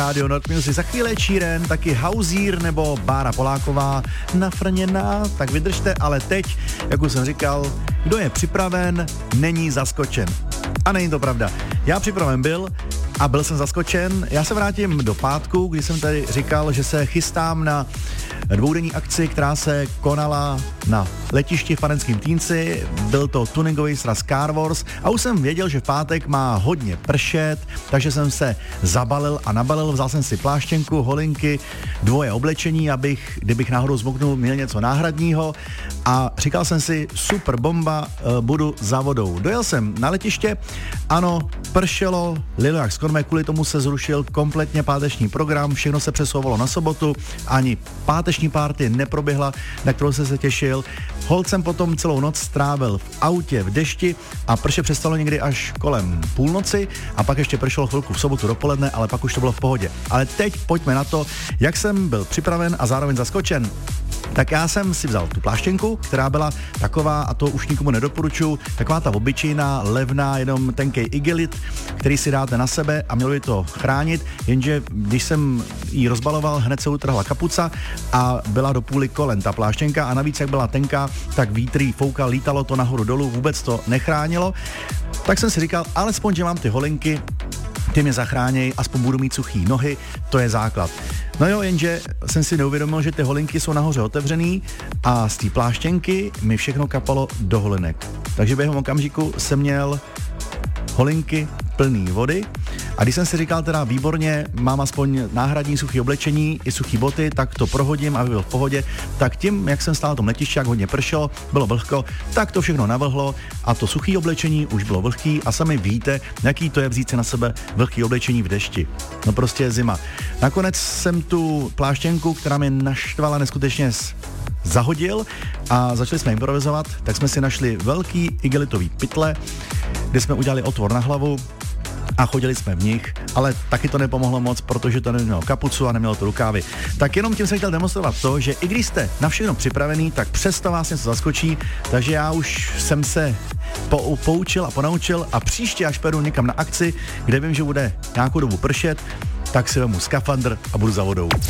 Rádio Nord Music. Za chvíli Číren, taky Hauzír nebo Bára Poláková nafrněná, tak vydržte, ale teď, jak už jsem říkal, kdo je připraven, není zaskočen. A není to pravda. Já připraven byl a byl jsem zaskočen. Já se vrátím do pátku, kdy jsem tady říkal, že se chystám na dvoudenní akci, která se konala na letišti v Panenském Týnci. Byl to tuningový sraz Car Wars a už jsem věděl, že v pátek má hodně pršet, takže jsem se zabalil a nabalil, vzal jsem si pláštěnku, holinky, dvoje oblečení, abych, kdybych náhodou zmoknul, měl něco náhradního a říkal jsem si, super bomba, budu za vodou. Dojel jsem na letiště, ano, pršelo, lilo jak z korme, kvůli tomu se zrušil kompletně páteční program, všechno se přesouvalo na sobotu, ani páteční party neproběhla, na kterou jsem se těšil. Holt jsem potom celou noc strávil v autě v dešti a prše přestalo někdy až kolem půlnoci a pak ještě pršelo chvilku v sobotu dopoledne, ale pak už to bylo v pohodě. Ale teď pojďme na to, jak jsem byl připraven a zároveň zaskočen. Tak já jsem si vzal tu pláštěnku, která byla taková, a to už nikomu nedoporučuji, taková ta obyčejná, levná, jenom tenkej igelit, který si dáte na sebe a mělo by to chránit, jenže když jsem ji rozbaloval, hned se utrhla kapuca a byla do půly kolen ta pláštěnka a navíc jak byla tenká, tak vítr jí foukal, lítalo to nahoru dolů, vůbec to nechránilo. Tak jsem si říkal, alespoň, že mám ty holinky, ty mě zachráněj, aspoň budu mít suchý nohy, to je základ. No jo, jenže jsem si neuvědomil, že ty holinky jsou nahoře otevřený a z té pláštěnky mi všechno kapalo do holinek. Takže během okamžiku jsem měl holinky plný vody a když jsem si říkal teda výborně, mám aspoň náhradní suchý oblečení i suchý boty, tak to prohodím, aby byl v pohodě, tak tím, jak jsem stál na tom letišti, jak hodně pršelo, bylo vlhko, tak to všechno navlhlo a to suchý oblečení už bylo vlhký a sami víte, jaký to je vzít si na sebe vlhký oblečení v dešti. No prostě je zima. Nakonec jsem tu pláštěnku, která mě naštvala neskutečně zahodil a začali jsme improvizovat, tak jsme si našli velký igelitový pytle, kde jsme udělali otvor na hlavu a chodili jsme v nich, ale taky to nepomohlo moc, protože to nemělo kapucu a nemělo to rukávy. Tak jenom tím jsem chtěl demonstrovat to, že i když jste na všechno připravený, tak přesto vás něco zaskočí, takže já už jsem se poučil a ponaučil a příště, až půjdu někam na akci, kde vím, že bude nějakou dobu pršet, tak si vemu skafandr a budu za vodou.